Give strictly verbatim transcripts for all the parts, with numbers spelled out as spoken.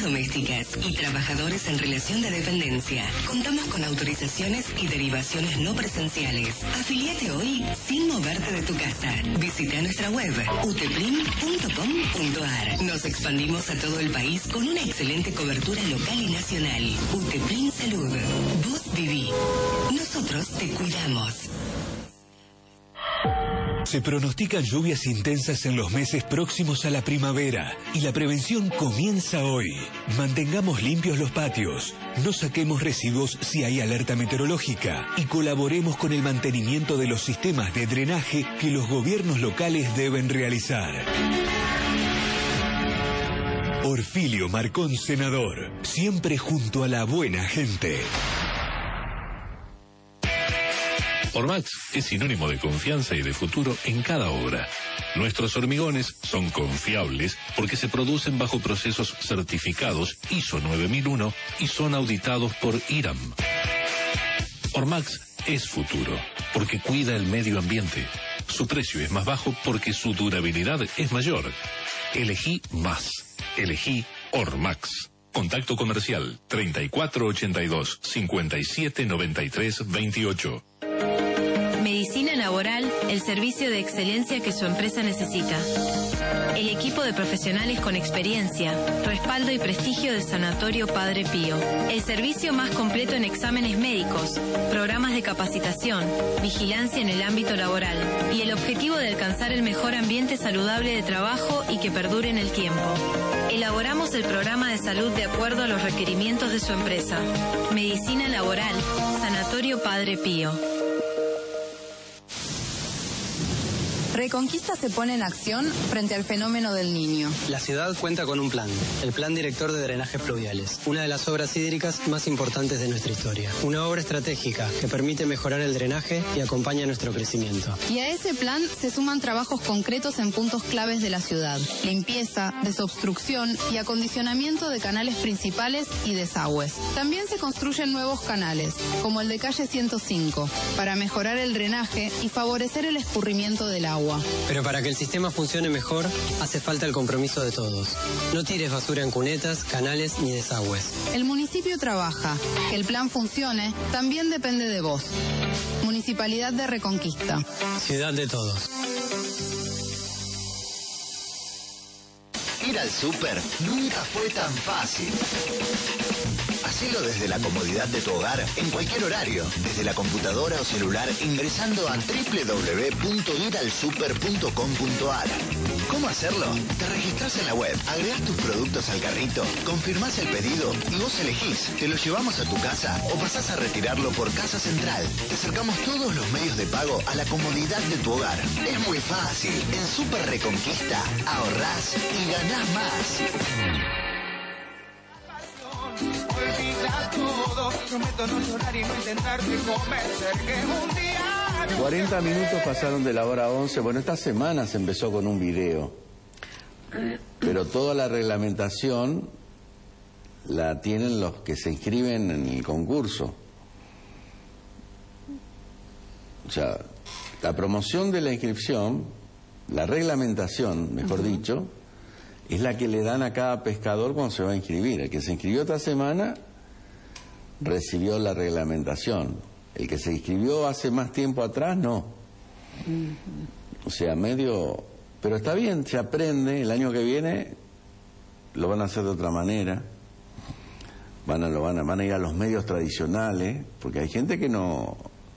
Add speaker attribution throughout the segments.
Speaker 1: empleadas domésticas y trabajadores en relación de dependencia. Contamos con autorizaciones y derivaciones no presenciales. Afiliate hoy sin moverte de tu casa. Visita nuestra web uteplim punto com punto ar. Nos expandimos a todo el país con una excelente cobertura local y nacional. Uteplim Salud. Vos viví. Nosotros te cuidamos.
Speaker 2: Se pronostican lluvias intensas en los meses próximos a la primavera y la prevención comienza hoy. Mantengamos limpios los patios, no saquemos residuos si hay alerta meteorológica y colaboremos con el mantenimiento de los sistemas de drenaje que los gobiernos locales deben realizar. Orfilio Marcón, senador, siempre junto a la buena gente.
Speaker 3: Ormax es sinónimo de confianza y de futuro en cada obra. Nuestros hormigones son confiables porque se producen bajo procesos certificados I S O nueve mil uno y son auditados por I R A M. Ormax es futuro porque cuida el medio ambiente. Su precio es más bajo porque su durabilidad es mayor. Elegí más. Elegí Ormax. Contacto comercial treinta y cuatro ochenta y dos, cincuenta y siete noventa y tres veintiocho.
Speaker 4: Medicina Laboral, el servicio de excelencia que su empresa necesita. El equipo de profesionales con experiencia, respaldo y prestigio del Sanatorio Padre Pío. El servicio más completo en exámenes médicos, programas de capacitación, vigilancia en el ámbito laboral y el objetivo de alcanzar el mejor ambiente saludable de trabajo y que perdure en el tiempo. Elaboramos el programa de salud de acuerdo a los requerimientos de su empresa. Medicina Laboral, Sanatorio Padre Pío.
Speaker 5: Reconquista se pone en acción frente al fenómeno del Niño.
Speaker 6: La ciudad cuenta con un plan, el Plan Director de Drenajes Pluviales, una de las obras hídricas más importantes de nuestra historia. Una obra estratégica que permite mejorar el drenaje y acompaña nuestro crecimiento.
Speaker 5: Y a ese plan se suman trabajos concretos en puntos claves de la ciudad: limpieza, desobstrucción y acondicionamiento de canales principales y desagües. También se construyen nuevos canales, como el de calle ciento cinco, para mejorar el drenaje y favorecer el escurrimiento del agua.
Speaker 6: Pero para que el sistema funcione mejor, hace falta el compromiso de todos. No tires basura en cunetas, canales ni desagües.
Speaker 5: El municipio trabaja. Que el plan funcione también depende de vos. Municipalidad de Reconquista.
Speaker 6: Ciudad de todos.
Speaker 7: Ir al súper nunca fue tan fácil. Hacelo desde la comodidad de tu hogar, en cualquier horario, desde la computadora o celular, ingresando a doble u doble u doble u punto ir al super punto com punto ar. ¿Cómo hacerlo? Te registras en la web, agregás tus productos al carrito, confirmás el pedido y vos elegís. Te lo llevamos a tu casa o pasás a retirarlo por Casa Central. Te acercamos todos los medios de pago a la comodidad de tu hogar. Es muy fácil. En Super Reconquista ahorrás y ganás más.
Speaker 8: Olvida todo, prometo no llorar y no intentarte convencer que un día...
Speaker 9: cuarenta minutos pasaron de la hora once. Bueno, esta semana se empezó con un video, pero toda la reglamentación la tienen los que se inscriben en el concurso. O sea, la promoción de la inscripción, la reglamentación, mejor uh-huh. dicho, es la que le dan a cada pescador cuando se va a inscribir. El que se inscribió esta semana recibió la reglamentación. El que se inscribió hace más tiempo atrás, no. O sea, medio... Pero está bien, se aprende. El año que viene lo van a hacer de otra manera. Van a, lo van a, van a ir a los medios tradicionales, porque hay gente que no...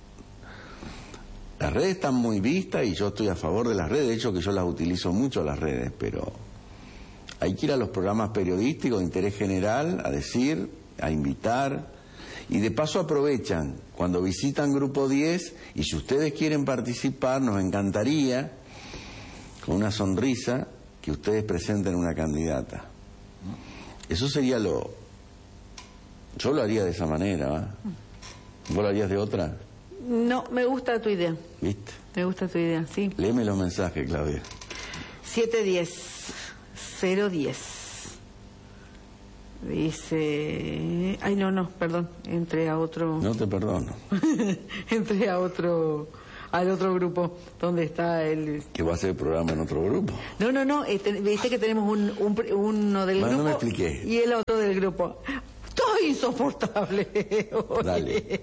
Speaker 9: Las redes están muy vistas y yo estoy a favor de las redes. De hecho, que yo las utilizo mucho las redes, pero... Hay que ir a los programas periodísticos de interés general a decir, a invitar, y de paso aprovechan cuando visitan Grupo diez, y si ustedes quieren participar, nos encantaría, con una sonrisa, que ustedes presenten una candidata. Eso sería lo... Yo lo haría de esa manera, ¿va? ¿Vos lo harías de otra?
Speaker 10: No, me gusta tu idea.
Speaker 9: ¿Viste?
Speaker 10: Me gusta tu idea, sí.
Speaker 9: Léeme los mensajes, Claudia.
Speaker 10: siete diez. cero diez. Dice... Ay, no, no, perdón. Entré a otro...
Speaker 9: No te perdono.
Speaker 10: Entré a otro... al otro grupo donde está el...
Speaker 9: ¿Que va a hacer el programa en otro grupo?
Speaker 10: No, no, no, este, viste que tenemos un, un, uno del
Speaker 9: Bueno,
Speaker 10: grupo
Speaker 9: no me expliqué.
Speaker 10: y el otro del grupo. Todo insoportable.
Speaker 9: Dale.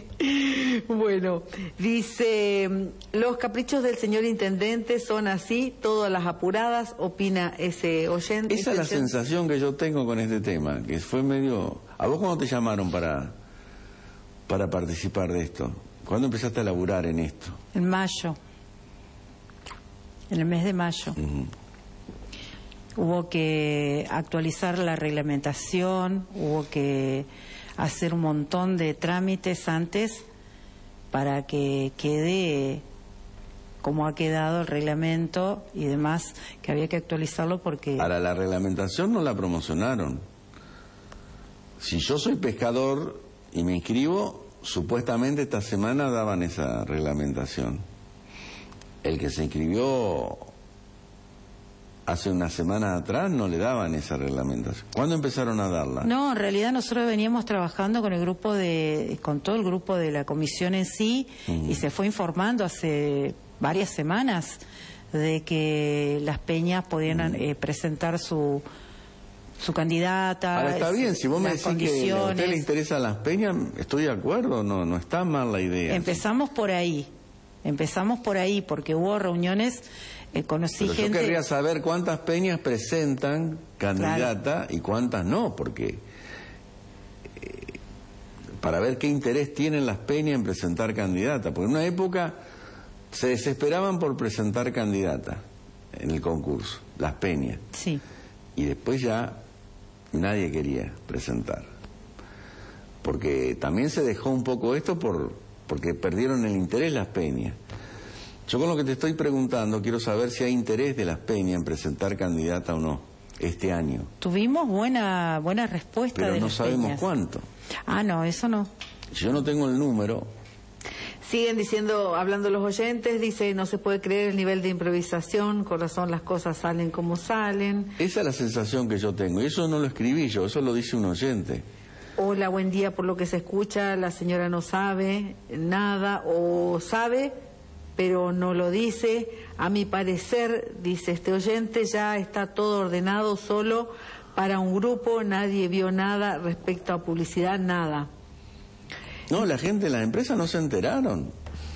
Speaker 10: Bueno, dice, los caprichos del señor intendente son así, todas las apuradas, opina ese oyente.
Speaker 9: Esa es la sensación que yo tengo con este tema, que fue medio... ¿A vos cuándo te llamaron para, para participar de esto? ¿Cuándo empezaste a laburar en esto?
Speaker 11: En mayo, en el mes de mayo.
Speaker 9: Uh-huh.
Speaker 11: Hubo que actualizar la reglamentación, hubo que hacer un montón de trámites antes para que quede como ha quedado el reglamento y demás, que había que actualizarlo porque...
Speaker 9: Ahora, la reglamentación no la promocionaron. Si yo soy pescador y me inscribo, supuestamente esta semana daban esa reglamentación. El que se inscribió hace una semana atrás no le daban esa reglamentación. ¿Cuándo empezaron a darla?
Speaker 11: No, en realidad nosotros veníamos trabajando con el grupo de, con todo el grupo de la comisión en sí, uh-huh. y se fue informando hace varias semanas de que las peñas podían uh-huh. eh, presentar su su candidata.
Speaker 9: Ahora está bien, si vos me decís que a usted le interesan las peñas, estoy de acuerdo, no, no está mal la idea.
Speaker 11: Empezamos por ahí, empezamos por ahí, porque hubo reuniones... Eh, conocí
Speaker 9: Pero
Speaker 11: gente...
Speaker 9: yo querría saber cuántas peñas presentan candidata, claro, y cuántas no, porque eh, para ver qué interés tienen las peñas en presentar candidata, porque en una época se desesperaban por presentar candidata en el concurso, las peñas,
Speaker 11: sí,
Speaker 9: y después ya nadie quería presentar, porque también se dejó un poco esto por porque perdieron el interés las peñas. Yo con lo que te estoy preguntando quiero saber si hay interés de las peñas en presentar candidata o no este año.
Speaker 11: Tuvimos buena buena respuesta
Speaker 9: pero
Speaker 11: de
Speaker 9: no
Speaker 11: las
Speaker 9: sabemos
Speaker 11: peñas.
Speaker 9: Cuánto.
Speaker 11: Ah, no, eso no.
Speaker 9: Yo no tengo el número.
Speaker 10: Siguen diciendo, hablando los oyentes, dice, no se puede creer el nivel de improvisación, con razón las cosas salen como salen.
Speaker 9: Esa es la sensación que yo tengo, y eso no lo escribí yo, eso lo dice un oyente.
Speaker 10: Hola, buen día, por lo que se escucha, la señora no sabe nada, o sabe... pero no lo dice. A mi parecer, dice este oyente, ya está todo ordenado solo para un grupo, nadie vio nada respecto a publicidad, nada.
Speaker 9: No, la gente, las empresas no se enteraron.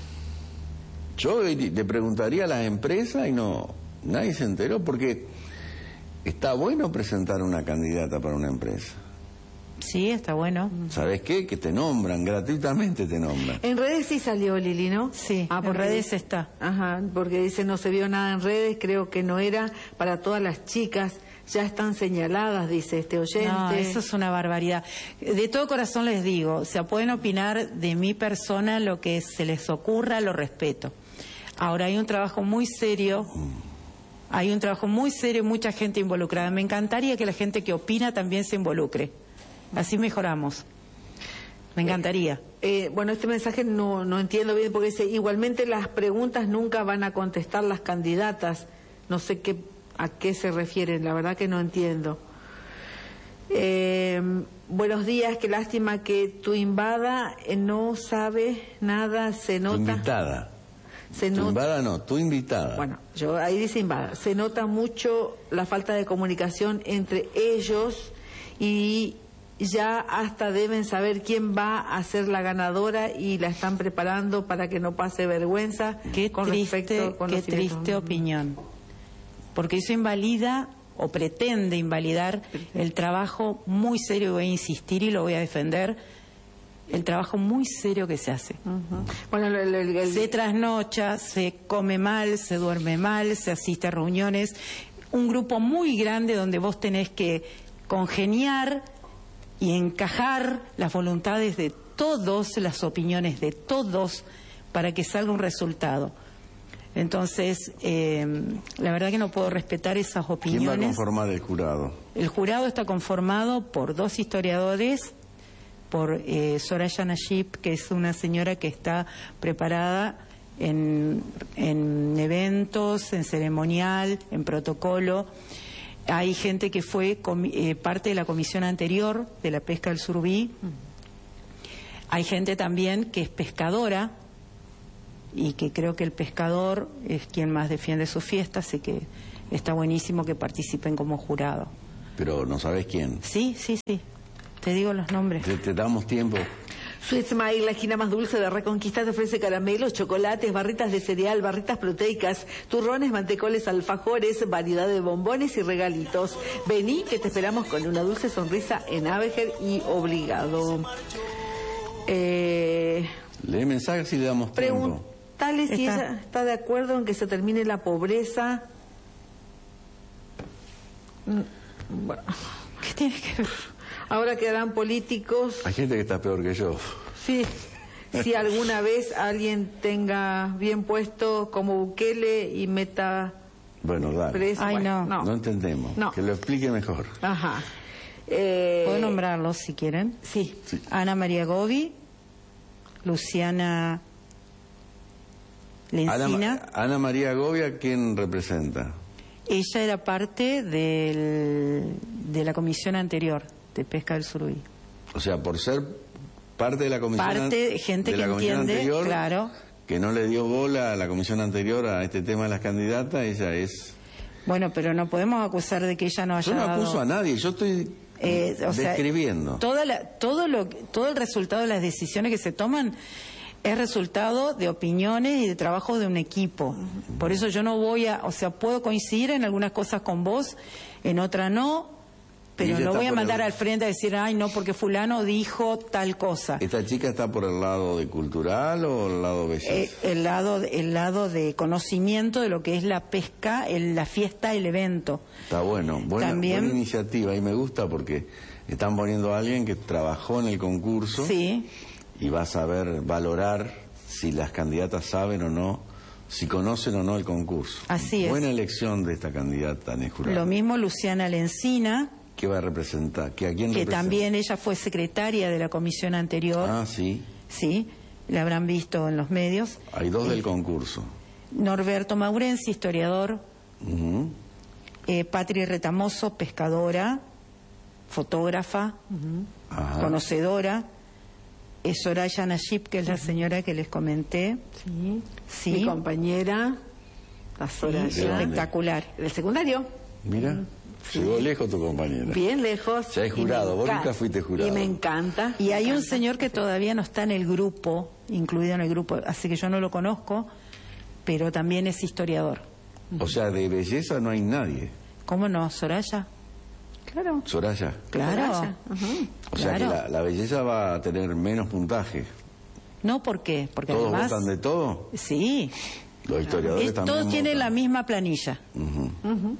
Speaker 9: Yo le preguntaría a las empresas y no, nadie se enteró, porque está bueno presentar una candidata para una empresa.
Speaker 11: Sí, está bueno.
Speaker 9: ¿Sabes qué? Que te nombran, gratuitamente te nombran.
Speaker 10: En redes sí salió, Lili, ¿no?
Speaker 11: Sí,
Speaker 10: ah,
Speaker 11: en redes está.
Speaker 10: Ajá, porque dice no se vio nada en redes, creo que no era para todas las chicas, ya están señaladas, dice este oyente.
Speaker 11: No, eso es una barbaridad. De todo corazón les digo, o sea, pueden opinar de mi persona lo que se les ocurra, lo respeto. Ahora hay un trabajo muy serio... Hay un trabajo muy serio, mucha gente involucrada. Me encantaría que la gente que opina también se involucre. Así mejoramos. Me encantaría.
Speaker 10: Eh, eh, bueno, este mensaje no, no entiendo bien porque dice, igualmente las preguntas nunca van a contestar las candidatas. No sé qué, a qué se refieren, la verdad que no entiendo. Eh, buenos días, qué lástima que tu invada eh, no sabe nada, se nota...
Speaker 9: Tu invitada.
Speaker 10: Se
Speaker 9: tu
Speaker 10: nota...
Speaker 9: invada no, tu invitada.
Speaker 10: Bueno, yo ahí dice invada. Se nota mucho la falta de comunicación entre ellos y... ya hasta deben saber quién va a ser la ganadora y la están preparando para que no pase vergüenza.
Speaker 11: Qué
Speaker 10: con
Speaker 11: triste,
Speaker 10: respecto,
Speaker 11: qué triste opinión. Porque eso invalida o pretende invalidar el trabajo muy serio, voy a insistir y lo voy a defender, el trabajo muy serio que se hace.
Speaker 10: Uh-huh. Bueno, el, el, el...
Speaker 11: Se trasnocha, se come mal, se duerme mal, se asiste a reuniones. Un grupo muy grande donde vos tenés que congeniar y encajar las voluntades de todos, las opiniones de todos, para que salga un resultado. Entonces, eh, la verdad que no puedo respetar esas opiniones.
Speaker 9: ¿Quién va a conformar el jurado?
Speaker 11: El jurado está conformado por dos historiadores, por eh, Soraya Nayib, que es una señora que está preparada en, en eventos, en ceremonial, en protocolo. Hay gente que fue eh, parte de la comisión anterior de la pesca del surubí. Hay gente también que es pescadora y que creo que el pescador es quien más defiende su fiesta, así que está buenísimo que participen como jurado.
Speaker 9: Pero no sabes quién.
Speaker 11: Sí, sí, sí. Te digo los nombres.
Speaker 9: Te, te damos tiempo.
Speaker 10: Sweet Smile, la esquina más dulce de Reconquista, te ofrece caramelos, chocolates, barritas de cereal, barritas proteicas, turrones, mantecoles, alfajores, variedad de bombones y regalitos. Vení, que te esperamos con una dulce sonrisa en Abejer y Obligado. Eh...
Speaker 9: Lee mensajes y le damos tiempo.
Speaker 10: Preguntale si
Speaker 11: Está.
Speaker 10: ella está de acuerdo en que se termine la pobreza. Mm, Bueno,
Speaker 11: ¿Qué tiene que ver?
Speaker 10: ahora quedarán políticos.
Speaker 9: Hay gente que está peor que yo.
Speaker 10: Sí, si alguna vez alguien tenga bien puesto como Bukele y meta
Speaker 9: Bueno, dale.
Speaker 10: preso.
Speaker 11: Ay,
Speaker 10: Bueno,
Speaker 11: no.
Speaker 9: No entendemos.
Speaker 10: No.
Speaker 9: Que lo explique mejor.
Speaker 10: Ajá. Eh,
Speaker 11: ¿Puedo nombrarlos si quieren?
Speaker 10: Sí.
Speaker 9: Sí.
Speaker 11: Ana María Gobi, Luciana Lencina.
Speaker 9: Ana, Ana María Gobia, ¿quién representa?
Speaker 11: Ella era parte del, de la comisión anterior de Pesca del Surubí.
Speaker 9: O sea, por ser parte de la comisión
Speaker 11: Parte, gente
Speaker 9: de la
Speaker 11: que
Speaker 9: comisión
Speaker 11: entiende,
Speaker 9: anterior,
Speaker 11: claro.
Speaker 9: que no le dio bola a la comisión anterior a este tema de las candidatas, ella es...
Speaker 11: Bueno, pero no podemos acusar de que ella no haya
Speaker 9: Yo no
Speaker 11: dado-
Speaker 9: acuso a nadie, yo estoy
Speaker 11: Eh, o sea,
Speaker 9: describiendo.
Speaker 11: toda la- todo, lo, todo el resultado de las decisiones que se toman es resultado de opiniones y de trabajo de un equipo. Por eso yo no voy a, o sea, puedo coincidir en algunas cosas con vos, en otras no, pero
Speaker 9: ella
Speaker 11: no
Speaker 9: está
Speaker 11: voy a
Speaker 9: por
Speaker 11: mandar
Speaker 9: el-
Speaker 11: al frente a decir, ay, no, porque fulano dijo tal cosa.
Speaker 9: ¿Esta chica está por el lado de cultural o el lado belleza?
Speaker 11: Eh, el lado el lado de conocimiento de lo que es la pesca, el- la fiesta, el evento.
Speaker 9: Está bueno, buena,
Speaker 11: También-
Speaker 9: buena iniciativa y me gusta porque están poniendo a alguien que trabajó en el concurso
Speaker 11: Sí.
Speaker 9: y va a saber valorar si las candidatas saben o no, si conocen o no el concurso.
Speaker 11: Así es.
Speaker 9: Buena elección de esta candidata en el jurado.
Speaker 11: Lo mismo Luciana Lencina,
Speaker 9: ¿Qué va a representar? ¿Que a quién
Speaker 11: que
Speaker 9: representa?
Speaker 11: también ella fue secretaria de la comisión anterior.
Speaker 9: Ah, sí.
Speaker 11: Sí, la habrán visto en los medios.
Speaker 9: Hay dos del concurso.
Speaker 11: Norberto Maurenzi, historiador.
Speaker 9: Ujú.
Speaker 11: eh, Patri Retamoso, pescadora, fotógrafa,
Speaker 9: Ajá.
Speaker 11: conocedora. eh, Soraya Nayib, que es la señora que les comenté.
Speaker 10: Sí.
Speaker 11: Sí.
Speaker 10: Mi compañera, la
Speaker 11: Sí,
Speaker 10: Soraya.
Speaker 9: ¿De dónde?
Speaker 11: espectacular.
Speaker 10: Del secundario.
Speaker 9: Mira, llegó lejos tu compañera.
Speaker 10: Bien lejos.
Speaker 9: Ya he
Speaker 10: Y
Speaker 9: jurado,
Speaker 10: me
Speaker 9: vos
Speaker 10: enca-
Speaker 9: nunca fuiste jurado.
Speaker 10: Y me encanta.
Speaker 11: Y
Speaker 10: me
Speaker 11: hay un
Speaker 10: encanta.
Speaker 11: señor que todavía no está en el grupo, incluido en el grupo, así que yo no lo conozco, pero también es historiador.
Speaker 9: O sea, de belleza no hay nadie.
Speaker 11: ¿Cómo no, Soraya?
Speaker 10: Claro.
Speaker 9: Soraya.
Speaker 11: Claro.
Speaker 10: Soraya, ajá.
Speaker 9: O sea que
Speaker 11: Claro.
Speaker 9: la, la belleza va a tener menos puntaje.
Speaker 11: No, ¿por qué? Porque
Speaker 9: ¿Todos
Speaker 11: además...
Speaker 9: votan de todo?
Speaker 11: Sí,
Speaker 9: Los historiadores
Speaker 11: es-
Speaker 9: también
Speaker 11: todos tienen
Speaker 9: votan.
Speaker 11: la misma planilla.
Speaker 9: Ujú.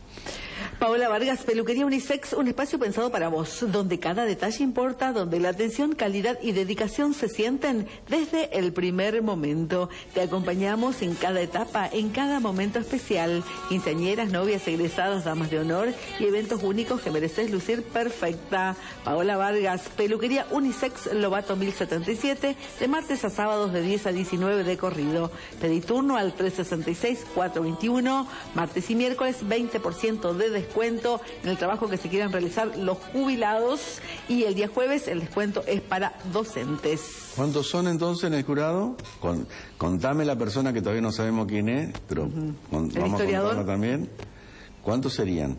Speaker 10: Paola Vargas, Peluquería Unisex, un espacio pensado para vos, donde cada detalle importa, donde la atención, calidad y dedicación se sienten desde el primer momento. Te acompañamos en cada etapa, en cada momento especial. Quinceañeras, novias, egresadas, damas de honor y eventos únicos que mereces lucir perfecta. Paola Vargas, Peluquería Unisex, Lobato mil setenta y siete, de martes a sábados de diez a diecinueve de corrido. Pedí turno al tres sesenta y seis, cuatrocientos veintiuno, martes y miércoles veinte por ciento de descuento en el trabajo que se quieran realizar los jubilados, y el día jueves el descuento es para docentes.
Speaker 9: ¿Cuántos son entonces en el jurado? Con- contame la persona que todavía no sabemos quién es, pero con-
Speaker 10: El
Speaker 9: vamos
Speaker 10: historiador.
Speaker 9: a contarla también. ¿Cuántos serían?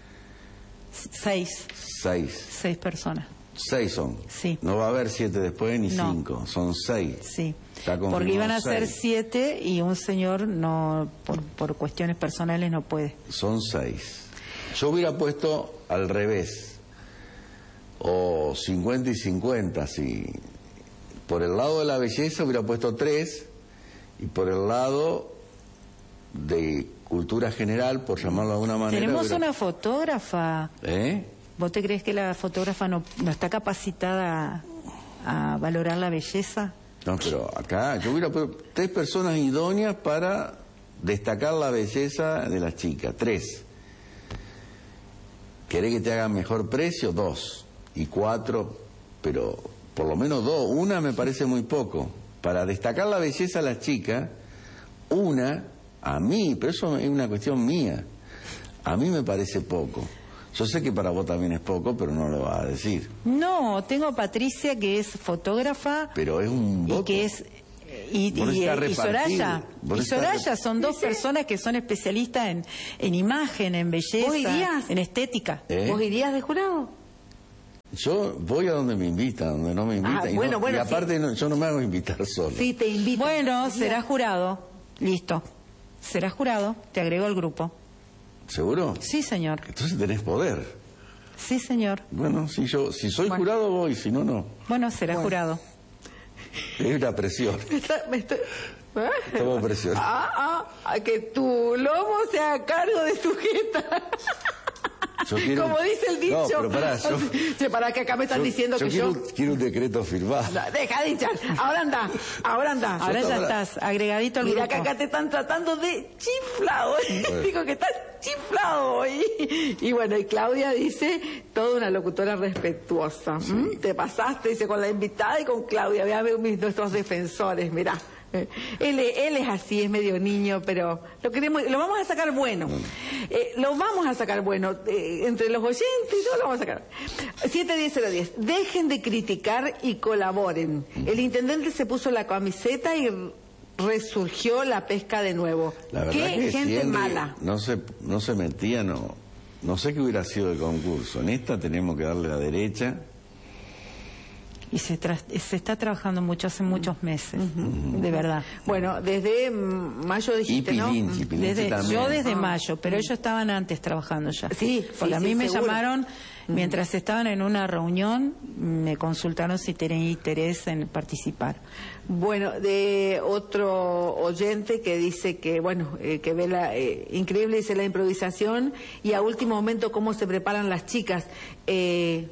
Speaker 11: Seis,
Speaker 9: Seis.
Speaker 11: seis personas.
Speaker 9: Seis son.
Speaker 11: Sí.
Speaker 9: No va a haber siete después ni
Speaker 11: No.
Speaker 9: cinco, son seis.
Speaker 11: Sí,
Speaker 9: Está confirmado
Speaker 11: porque iban a ser
Speaker 9: seis.
Speaker 11: siete y un señor no, por, por cuestiones personales no puede.
Speaker 9: Son seis. Yo hubiera puesto al revés, o cincuenta y cincuenta, si por el lado de la belleza hubiera puesto tres, y por el lado de cultura general, por llamarlo de alguna manera...
Speaker 11: Tenemos
Speaker 9: hubiera-
Speaker 11: una fotógrafa.
Speaker 9: ¿Eh?
Speaker 11: ¿Vos te crees que la fotógrafa no, no está capacitada a, a valorar la belleza?
Speaker 9: No, pero acá yo hubiera puesto tres personas idóneas para destacar la belleza de las chicas, tres. ¿Querés que te hagan mejor precio? Dos. Y cuatro, pero por lo menos dos. Una me parece muy poco. Para destacar la belleza de las chicas, una, a mí, pero eso es una cuestión mía, a mí me parece poco. Yo sé que para vos también es poco, pero no lo vas a decir.
Speaker 11: No, tengo a Patricia, que es fotógrafa
Speaker 9: Pero es un
Speaker 11: y
Speaker 9: voto.
Speaker 11: que es Y,
Speaker 9: Vos
Speaker 11: y,
Speaker 9: necesitas
Speaker 11: y
Speaker 9: repartir,
Speaker 11: Soraya,
Speaker 9: vos
Speaker 11: y
Speaker 9: necesitas
Speaker 11: Soraya
Speaker 9: rep-
Speaker 11: son dos personas que son especialistas en, en imagen, en
Speaker 10: ¿Vos
Speaker 11: belleza,
Speaker 10: irías?
Speaker 11: en estética.
Speaker 9: ¿Eh?
Speaker 10: ¿Vos irías de jurado?
Speaker 9: Yo voy a donde me invitan, donde no me invitan.
Speaker 10: Ah,
Speaker 9: y,
Speaker 10: bueno,
Speaker 9: no-
Speaker 10: bueno,
Speaker 9: y aparte
Speaker 10: sí.
Speaker 9: no, yo no me hago invitar solo.
Speaker 10: Sí, te invito.
Speaker 11: Bueno, será jurado. Listo. Será jurado. Te agrego al grupo.
Speaker 9: ¿Seguro?
Speaker 11: Sí, señor.
Speaker 9: Entonces tenés poder.
Speaker 11: Sí, señor.
Speaker 9: Bueno, si yo si soy
Speaker 11: Bueno.
Speaker 9: jurado voy, si no, no.
Speaker 11: Bueno, será
Speaker 10: Bueno.
Speaker 11: jurado.
Speaker 9: Es una presión.
Speaker 10: Me está- me estoy-
Speaker 9: Tomo presión.
Speaker 10: Ah, ah, ah, que tu lomo sea a cargo de tu jeta.
Speaker 9: Yo quiero-
Speaker 10: Como dice el dicho.
Speaker 9: No, pero pará, yo-
Speaker 10: Che, pará, que acá me están
Speaker 9: Yo-
Speaker 10: diciendo
Speaker 9: yo
Speaker 10: que
Speaker 9: quiero,
Speaker 10: yo...
Speaker 9: quiero un decreto firmado.
Speaker 10: No, deja de hinchar. Ahora anda, ahora anda.
Speaker 11: Ahora ya
Speaker 9: ahora-
Speaker 11: estás agregadito al
Speaker 10: Mira
Speaker 11: grupo.
Speaker 10: que acá te están tratando de chiflado.
Speaker 9: Bueno.
Speaker 10: Digo que estás chiflado hoy. Y bueno, y Claudia dice, toda una locutora respetuosa. ¿Mm? Te pasaste, dice, con la invitada y con Claudia. Vea, veo mis, nuestros defensores, mirá. Eh, Él, él es así, es medio niño, pero lo queremos, lo vamos a sacar bueno. Eh, lo vamos a sacar bueno. Eh, entre los oyentes y todo lo vamos a sacar. siete diez cero diez. Dejen de criticar y colaboren. El intendente se puso la camiseta y resurgió la pesca de nuevo.
Speaker 9: La verdad
Speaker 10: Qué
Speaker 9: que
Speaker 10: gente
Speaker 9: si Henry
Speaker 10: mala.
Speaker 9: no se, no se metía, no, no sé qué hubiera sido el concurso. En esta tenemos que darle la derecha.
Speaker 11: Y se, tras- se está trabajando mucho, hace muchos meses. De verdad.
Speaker 10: Bueno, desde mm, mayo
Speaker 9: Y
Speaker 10: dijiste, ¿no?
Speaker 9: Pilinchi, Pilinchi
Speaker 11: Desde,
Speaker 9: también.
Speaker 11: yo desde
Speaker 10: Ah.
Speaker 11: mayo, pero ellos estaban antes trabajando ya.
Speaker 10: Sí,
Speaker 11: Porque
Speaker 10: sí,
Speaker 11: a mí
Speaker 10: sí,
Speaker 11: me
Speaker 10: seguro.
Speaker 11: llamaron, mientras estaban en una reunión, me consultaron si tenían interés en participar.
Speaker 10: Bueno, de otro oyente que dice que, bueno, eh, que ve la, eh, increíble, dice la improvisación y a último momento cómo se preparan las chicas. Eh,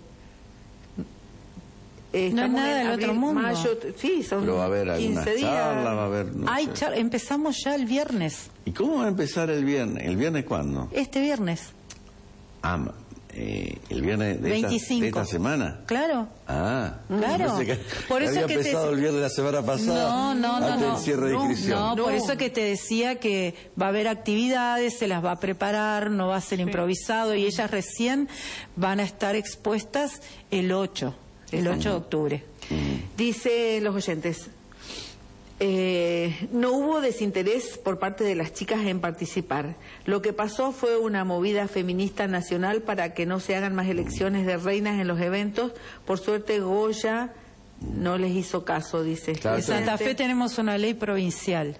Speaker 10: eh,
Speaker 11: No es
Speaker 10: estamos
Speaker 11: nada
Speaker 10: en
Speaker 11: del
Speaker 10: abril,
Speaker 11: otro mundo.
Speaker 10: mayo, t- sí, son
Speaker 9: Pero va a haber alguna
Speaker 10: quince días.
Speaker 9: charla, va a haber... no
Speaker 11: Ay,
Speaker 9: sé.
Speaker 11: char- empezamos ya el viernes,
Speaker 9: ¿Y cómo va a empezar el viernes? ¿El viernes cuándo?
Speaker 11: este viernes,
Speaker 9: Ah, ma- eh, el viernes de esta,
Speaker 11: veinticinco.
Speaker 9: de esta semana.
Speaker 11: claro.
Speaker 9: Ah,
Speaker 11: Claro.
Speaker 9: yo pensé que,
Speaker 11: Por
Speaker 9: que
Speaker 11: eso
Speaker 9: había
Speaker 11: que te-
Speaker 9: empezado el viernes de la semana pasada.
Speaker 11: No, no, no,
Speaker 9: antes
Speaker 11: no.
Speaker 9: del cierre de
Speaker 11: No,
Speaker 9: inscripción.
Speaker 11: no, por
Speaker 10: No.
Speaker 11: eso que te decía que va a haber actividades, se las va a preparar, no va a ser improvisado y ellas recién van a estar expuestas el ocho, el ocho de octubre.
Speaker 10: Dice los oyentes, eh, no hubo desinterés por parte de las chicas en participar. Lo que pasó fue una movida feminista nacional para que no se hagan más elecciones de reinas en los eventos. Por suerte Goya no les hizo caso, dice.
Speaker 9: Claro,
Speaker 11: En Santa Fe tenemos una ley provincial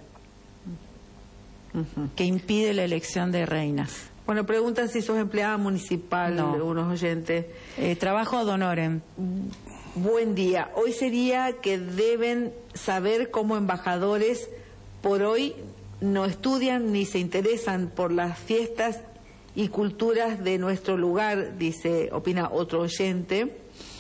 Speaker 11: que impide la elección de reinas.
Speaker 10: Bueno, preguntan si sos empleada municipal,
Speaker 11: No.
Speaker 10: unos oyentes.
Speaker 11: Eh, trabajo ad honorem.
Speaker 10: Buen día. Hoy sería que deben saber cómo embajadores por hoy no estudian ni se interesan por las fiestas y culturas de nuestro lugar, dice, opina otro oyente.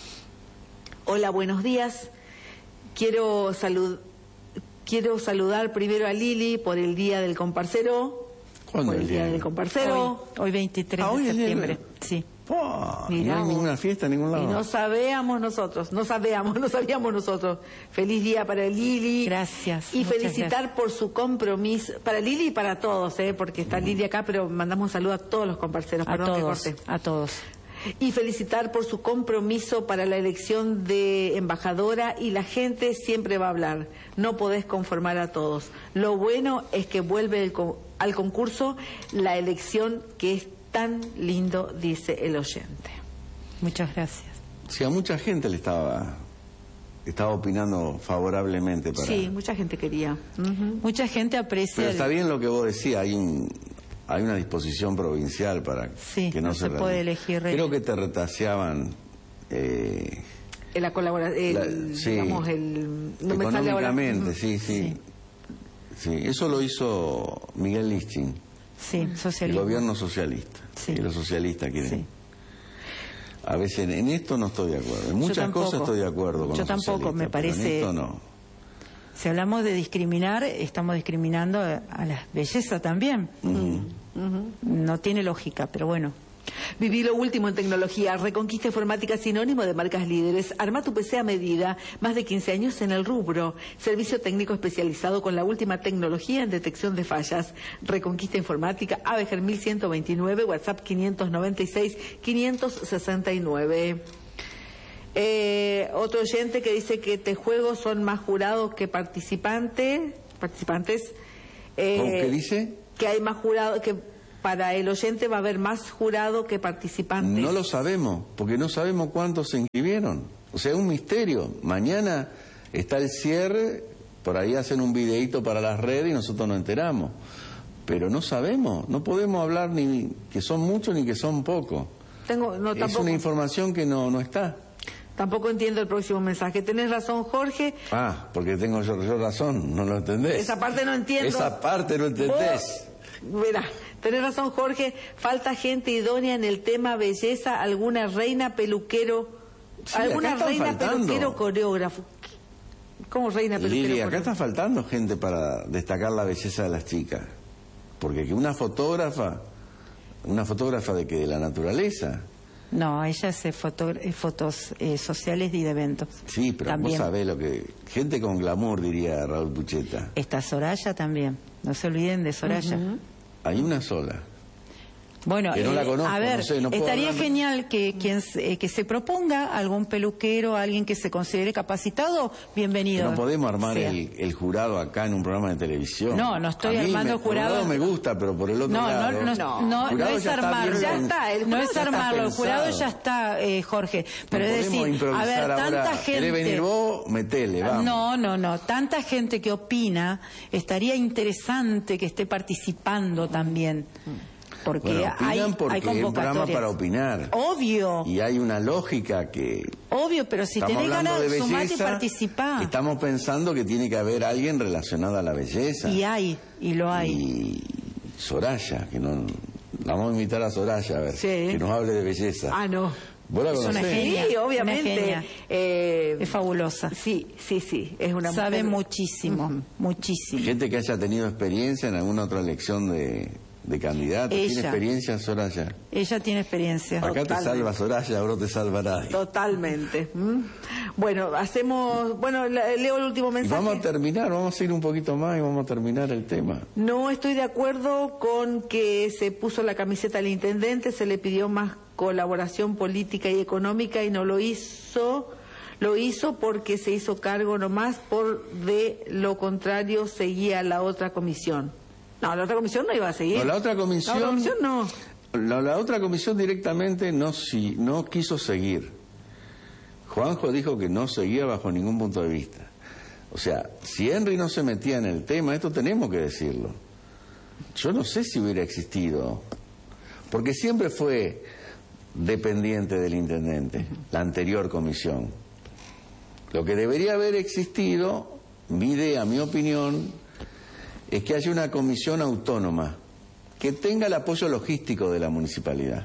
Speaker 10: Hola, buenos días. Quiero salud quiero saludar primero a Lili por el Día del Comparcero.
Speaker 9: ¿Cuándo
Speaker 10: Por el
Speaker 9: el
Speaker 10: Día
Speaker 9: día?
Speaker 10: del Comparcero.
Speaker 11: Hoy, hoy veintitrés
Speaker 9: Ah, hoy
Speaker 11: de
Speaker 9: es día de-
Speaker 11: septiembre. Sí.
Speaker 9: Oh, y
Speaker 10: Mirá
Speaker 9: no hay
Speaker 10: vos.
Speaker 9: ninguna fiesta en ningún lado.
Speaker 10: Y no sabíamos nosotros, no sabíamos, no sabíamos nosotros. Feliz día para Lili.
Speaker 11: Gracias,
Speaker 10: Y
Speaker 11: muchas
Speaker 10: felicitar
Speaker 11: gracias.
Speaker 10: por su compromiso, para Lili y para todos, ¿eh? Porque está Lili acá, pero mandamos un saludo a todos los compañeros.
Speaker 11: A
Speaker 10: Perdón que
Speaker 11: todos,
Speaker 10: corte.
Speaker 11: a todos.
Speaker 10: Y felicitar por su compromiso para la elección de embajadora y la gente siempre va a hablar. No podés conformar a todos. Lo bueno es que vuelve el co- al concurso la elección que es tan lindo, dice el oyente.
Speaker 11: Muchas gracias.
Speaker 9: Sí, a mucha gente le estaba estaba opinando favorablemente para.
Speaker 10: Sí, mucha gente quería. Ujú.
Speaker 11: Mucha gente aprecia.
Speaker 9: Pero
Speaker 11: el-
Speaker 9: está bien lo que vos decías, hay un hay una disposición provincial para
Speaker 11: Sí,
Speaker 9: que no,
Speaker 11: no se puede
Speaker 9: realice.
Speaker 11: elegir reina.
Speaker 9: Creo que te retaseaban eh,
Speaker 10: En la colaboración,
Speaker 9: La- sí.
Speaker 10: digamos, el... No me sale ahora.
Speaker 9: económicamente,
Speaker 10: Ujú.
Speaker 9: sí, sí, sí. Eso lo hizo Miguel Lichtin,
Speaker 11: Sí,
Speaker 9: el
Speaker 11: socialismo.
Speaker 9: gobierno socialista.
Speaker 11: Sí.
Speaker 9: Y los socialistas quieren.
Speaker 11: Sí.
Speaker 9: A veces en esto no estoy de acuerdo. En muchas
Speaker 11: tampoco.
Speaker 9: cosas estoy de acuerdo con
Speaker 11: Yo
Speaker 9: los
Speaker 11: tampoco, me
Speaker 9: socialistas, pero en
Speaker 11: parece-
Speaker 9: esto no.
Speaker 11: Si hablamos de discriminar, estamos discriminando a a la belleza también. No tiene lógica, pero bueno.
Speaker 10: Viví lo último en tecnología. Reconquista Informática, sinónimo de marcas líderes. Arma tu P C a medida. Más de quince años en el rubro. Servicio técnico especializado con la última tecnología en detección de fallas. Reconquista Informática, Avejer mil ciento veintinueve, WhatsApp quinientos noventa y seis, quinientos sesenta y nueve. Eh, otro oyente que dice que este juego son más jurados que participantes. Participantes. Eh,
Speaker 9: ¿Cómo que dice?
Speaker 10: Que hay más jurados, que para el oyente va a haber más jurado que participantes.
Speaker 9: No lo sabemos, porque no sabemos cuántos se inscribieron. O sea, es un misterio. Mañana está el cierre, por ahí hacen un videíto para las redes y nosotros nos enteramos. Pero no sabemos, no podemos hablar ni que son muchos ni que son pocos.
Speaker 10: Tengo, no,
Speaker 9: es
Speaker 10: tampoco,
Speaker 9: una información que no, no está.
Speaker 10: Tampoco entiendo el próximo mensaje. Tenés razón, Jorge.
Speaker 9: Ah, porque tengo yo, yo razón, no lo entendés.
Speaker 10: Esa parte no entiendo.
Speaker 9: Esa parte no entendés.
Speaker 10: Vos, verá, tenés razón, Jorge. Falta gente idónea en el tema belleza, alguna reina peluquero,
Speaker 9: Sí,
Speaker 10: alguna
Speaker 9: acá están
Speaker 10: reina
Speaker 9: faltando.
Speaker 10: peluquero coreógrafo. ¿Cómo reina peluquero
Speaker 9: Lili, acá
Speaker 10: coreógrafo?
Speaker 9: está faltando gente para destacar la belleza de las chicas. Porque que una fotógrafa, una fotógrafa de que de la naturaleza.
Speaker 11: No, ella hace foto, eh, fotos eh, sociales y de eventos.
Speaker 9: Sí, pero
Speaker 11: también.
Speaker 9: vos sabés lo que... Gente con glamour, diría Raúl Pucheta.
Speaker 11: Está Soraya también, no se olviden de Soraya.
Speaker 10: Uh-huh.
Speaker 9: Hay una sola.
Speaker 11: Bueno,
Speaker 9: Que no la
Speaker 11: eh,
Speaker 9: conozco,
Speaker 11: a ver,
Speaker 9: no sé, no puedo
Speaker 11: estaría
Speaker 9: hablar.
Speaker 11: genial que quien se- eh, que se proponga algún peluquero, alguien que se considere capacitado,
Speaker 9: Que
Speaker 11: bienvenido.
Speaker 9: no podemos armar
Speaker 11: sea.
Speaker 9: el, el jurado acá en un programa de televisión.
Speaker 11: No, no estoy
Speaker 9: A mí
Speaker 11: armando
Speaker 9: me-
Speaker 11: el jurado.
Speaker 9: Por un lado me gusta, pero por el otro
Speaker 11: No,
Speaker 9: lado...
Speaker 11: no, no, no, no,
Speaker 9: Jurado
Speaker 11: no es
Speaker 9: ya está
Speaker 11: armarlo.
Speaker 9: bien
Speaker 10: Ya
Speaker 9: con-
Speaker 10: está, el
Speaker 11: No
Speaker 10: jurado
Speaker 11: es
Speaker 10: ya está
Speaker 11: armarlo, el jurado
Speaker 9: pensado.
Speaker 11: ya está, eh, Jorge. Pero
Speaker 9: no
Speaker 11: es
Speaker 9: podemos
Speaker 11: decir, a ver,
Speaker 9: improvisar
Speaker 11: tanta
Speaker 9: ahora.
Speaker 11: gente.
Speaker 9: ¿Querés venir vos? Metele, vamos.
Speaker 11: No, no, no. Tanta gente que opina, estaría interesante que esté participando también. Porque
Speaker 9: Bueno,
Speaker 11: hay,
Speaker 9: opinan porque
Speaker 11: hay
Speaker 9: es un programa
Speaker 11: convocatorias.
Speaker 9: para opinar.
Speaker 11: Obvio,
Speaker 9: Y hay una lógica que...
Speaker 11: obvio, pero si
Speaker 9: estamos
Speaker 11: tenés
Speaker 9: hablando
Speaker 11: ganas,
Speaker 9: de
Speaker 11: sumate y
Speaker 9: belleza,
Speaker 11: participá.
Speaker 9: estamos pensando que tiene que haber alguien relacionado a la belleza.
Speaker 11: Y hay, y lo hay.
Speaker 9: Y Soraya, que no... La vamos a invitar a Soraya, a ver,
Speaker 10: Sí.
Speaker 9: que nos hable de belleza.
Speaker 10: Ah, no.
Speaker 9: ¿Vos la
Speaker 11: Es una
Speaker 9: conocés?
Speaker 11: genia.
Speaker 10: Sí,
Speaker 11: una
Speaker 10: obviamente.
Speaker 11: genia.
Speaker 10: Eh,
Speaker 11: Es fabulosa.
Speaker 10: sí, sí, sí. Es una
Speaker 11: Sabe
Speaker 10: mujer-
Speaker 11: muchísimo, muchísimo.
Speaker 9: Gente que haya tenido experiencia en alguna otra elección de, de candidatos. ¿Tiene
Speaker 11: Ella.
Speaker 9: experiencia, Soraya?
Speaker 11: Ella tiene experiencia.
Speaker 9: Acá te
Speaker 10: Totalmente.
Speaker 9: salva Soraya, ahora te salva nadie.
Speaker 10: Totalmente. ¿Mm? Bueno, hacemos... Bueno, la- leo el último
Speaker 9: Y
Speaker 10: mensaje.
Speaker 9: vamos a terminar, vamos a ir un poquito más y vamos a terminar el tema.
Speaker 10: No estoy de acuerdo con que se puso la camiseta al intendente, se le pidió más colaboración política y económica y no lo hizo. Lo hizo porque se hizo cargo nomás, por de lo contrario seguía la otra comisión. No, la otra comisión no iba a seguir.
Speaker 9: No, la otra comisión...
Speaker 10: La otra comisión no.
Speaker 9: La, la otra comisión directamente no, si, no quiso seguir. Juanjo dijo que no seguía bajo ningún punto de vista. O sea, si Henry no se metía en el tema, esto tenemos que decirlo. Yo no sé si hubiera existido, porque siempre fue dependiente del intendente, la anterior comisión. Lo que debería haber existido, mi idea, mi opinión, es que haya una comisión autónoma que tenga el apoyo logístico de la municipalidad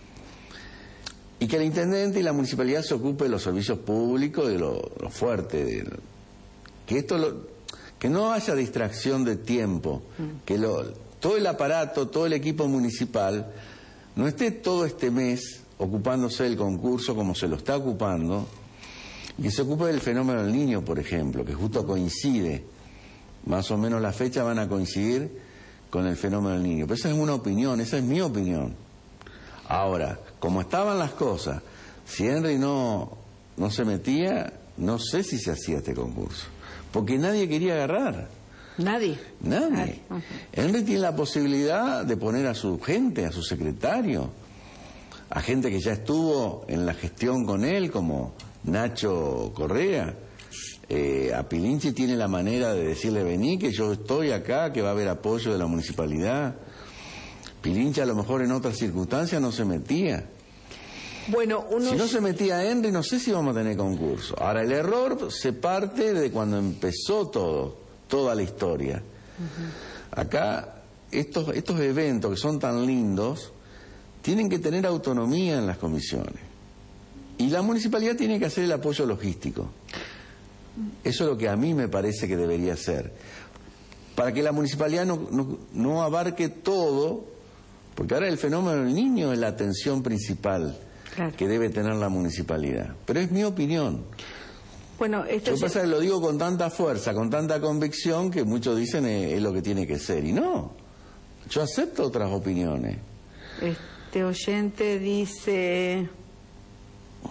Speaker 9: y que el intendente y la municipalidad se ocupe de los servicios públicos, de lo, lo fuerte, de lo- que esto lo- que no haya distracción de tiempo, que lo, todo el aparato, todo el equipo municipal no esté todo este mes ocupándose del concurso como se lo está ocupando, y que se ocupe del fenómeno del niño, por ejemplo, que justo coincide, más o menos las fechas van a coincidir con el fenómeno del niño. Pero esa es una opinión, esa es mi opinión. Ahora, como estaban las cosas, si Henry no, no se metía, no sé si se hacía este concurso, porque nadie quería agarrar.
Speaker 10: Nadie.
Speaker 9: Nadie. Henry tiene la posibilidad de poner a su gente, a su secretario, a gente que ya estuvo en la gestión con él, como Nacho Correa. Eh, a Pilinchi tiene la manera de decirle: vení, que yo estoy acá, que va a haber apoyo de la municipalidad. Pilinchi a lo mejor en otras circunstancias no se metía.
Speaker 10: Bueno, uno...
Speaker 9: Si no se metía Henry, no sé si vamos a tener concurso. Ahora, el error se parte de cuando empezó todo, toda la historia. Acá, estos, estos eventos que son tan lindos, tienen que tener autonomía en las comisiones. Y la municipalidad tiene que hacer el apoyo logístico. Eso es lo que a mí me parece que debería ser. Para que la municipalidad no, no, no abarque todo, porque ahora el fenómeno del niño es la atención principal
Speaker 10: Claro.
Speaker 9: que debe tener la municipalidad. Pero es mi opinión.
Speaker 10: Bueno, esto
Speaker 9: Lo que pasa es que lo digo con tanta fuerza, con tanta convicción, que muchos dicen es, es lo que tiene que ser. Y no, yo acepto otras opiniones.
Speaker 10: Este oyente dice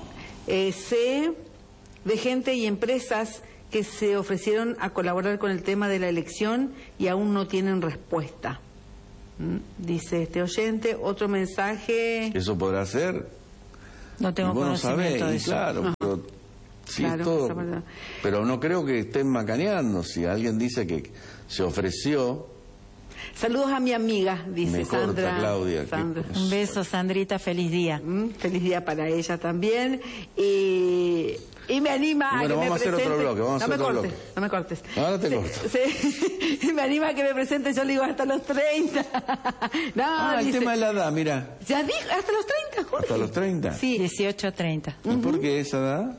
Speaker 10: Eh, sé de gente y empresas que se ofrecieron a colaborar con el tema de la elección y aún no tienen respuesta. ¿Mm? Dice este oyente. Otro mensaje.
Speaker 9: ¿Eso podrá ser?
Speaker 11: No tengo
Speaker 9: y vos
Speaker 11: conocimiento
Speaker 9: no sabés,
Speaker 11: de
Speaker 9: y
Speaker 11: eso.
Speaker 9: claro,
Speaker 11: No.
Speaker 9: pero, sí,
Speaker 10: Claro,
Speaker 9: todo,
Speaker 10: esa verdad.
Speaker 9: pero no creo que estén macaneando. Si alguien dice que se ofreció,
Speaker 10: Saludos a mi amiga, dice
Speaker 9: me corta,
Speaker 10: Sandra.
Speaker 9: Claudia.
Speaker 10: Sandra.
Speaker 9: que-
Speaker 11: Un beso, Sandrita, feliz día.
Speaker 10: Mm, Feliz día para ella también. Y, y me anima
Speaker 9: Y bueno,
Speaker 10: a que
Speaker 9: vamos
Speaker 10: me
Speaker 9: a hacer
Speaker 10: presente.
Speaker 9: otro bloque, vamos a
Speaker 10: no
Speaker 9: hacer
Speaker 10: me
Speaker 9: otro
Speaker 10: cortes,
Speaker 9: bloque.
Speaker 10: no me cortes.
Speaker 9: Ahora te
Speaker 10: Se-
Speaker 9: corto.
Speaker 10: se- me anima a que me presente, yo le digo hasta los treinta. No,
Speaker 9: Ah, el
Speaker 10: dice-
Speaker 9: tema de la edad, mira.
Speaker 10: Ya dijo, hasta los treinta, Jorge.
Speaker 9: Hasta los treinta.
Speaker 10: Sí.
Speaker 11: dieciocho a treinta.
Speaker 9: ¿Y por qué esa edad?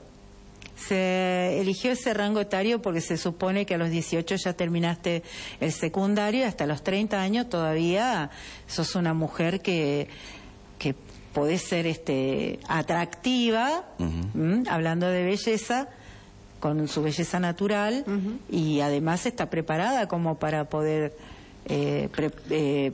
Speaker 11: Se eligió ese rango etario porque se supone que a los dieciocho ya terminaste el secundario y hasta los treinta años todavía sos una mujer que, que podés ser este, atractiva, ¿m? Hablando de belleza, con su belleza natural, y además está preparada como para poder eh, pre- eh,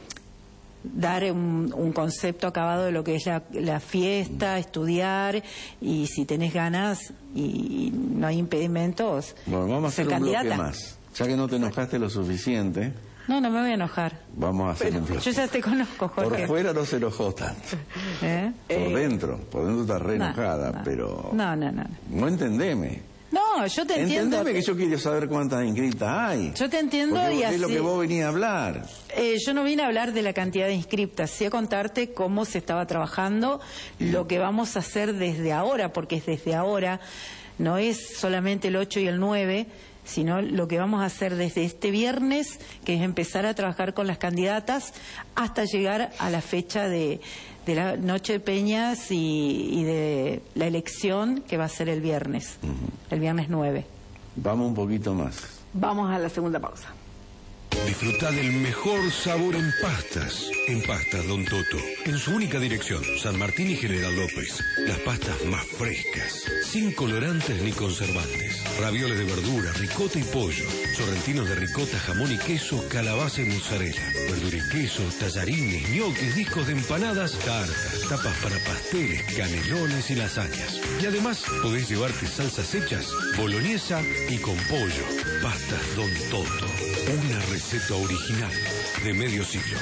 Speaker 11: dar un, un concepto acabado de lo que es la, la fiesta, estudiar, y si tenés ganas y no hay impedimentos,
Speaker 9: Bueno, vamos a
Speaker 11: ser
Speaker 9: hacer un bloque
Speaker 11: candidata.
Speaker 9: más. Ya que no te enojaste lo suficiente,
Speaker 11: No, no me voy a enojar.
Speaker 9: vamos a hacer un bloque.
Speaker 11: Yo ya te conozco, Jorge.
Speaker 9: Por fuera no se enojó tanto.
Speaker 11: ¿Eh?
Speaker 9: Por dentro, por dentro está re
Speaker 11: No,
Speaker 9: enojada,
Speaker 11: no.
Speaker 9: pero...
Speaker 11: No, no, no.
Speaker 9: No entendeme.
Speaker 11: No, yo te entiendo.
Speaker 9: Entendeme que yo quiero saber cuántas inscritas hay.
Speaker 11: Yo te entiendo
Speaker 9: Porque
Speaker 11: y
Speaker 9: es lo
Speaker 11: así-
Speaker 9: que vos venías a hablar.
Speaker 11: Eh, yo no vine a hablar de la cantidad de inscriptas, sí a contarte cómo se estaba trabajando, lo que vamos a hacer desde ahora, porque es desde ahora, no es solamente el ocho y el nueve, sino lo que vamos a hacer desde este viernes, que es empezar a trabajar con las candidatas hasta llegar a la fecha de, de la Noche de Peñas y, y de la elección, que va a ser el viernes, el viernes nueve.
Speaker 9: Vamos un poquito más.
Speaker 10: Vamos a la segunda pausa.
Speaker 2: Disfruta del mejor sabor en pastas. En Pastas Don Toto. En su única dirección, San Martín y General López. Las pastas más frescas, sin colorantes ni conservantes. Ravioles de verdura, ricota y pollo. Sorrentinos de ricota, jamón y queso, calabaza y mozzarella. Verdura y queso, tallarines, ñoquis, discos de empanadas, tartas, tapas para pasteles, canelones y lasañas. Y además, podés llevarte salsas hechas, boloñesa y con pollo. Pastas Don Toto. Una receta original de medio siglo.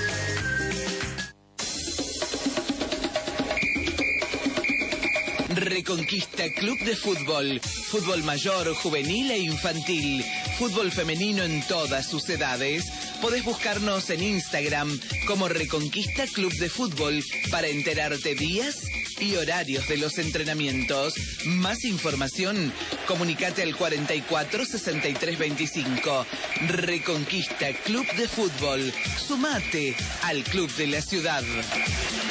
Speaker 12: Reconquista Club de Fútbol. Fútbol mayor, juvenil e infantil. Fútbol femenino en todas sus edades. Podés buscarnos en Instagram como Reconquista Club de Fútbol para enterarte días y horarios de los entrenamientos. Más información, comunicate al cuarenta y cuatro, sesenta y tres veinticinco. Reconquista Club de Fútbol. Sumate al Club de la Ciudad.